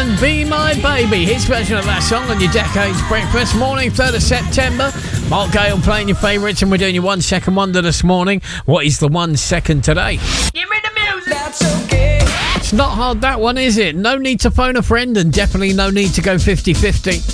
and Be My Baby. His version of that song on your Decades Breakfast. Morning, 3rd of September. Mark Gale playing your favourites, and we're doing your 1 second wonder this morning. What is the 1 second today? Give me the music. That's okay. It's not hard, that one, is it? No need to phone a friend, and definitely no need to go 50-50.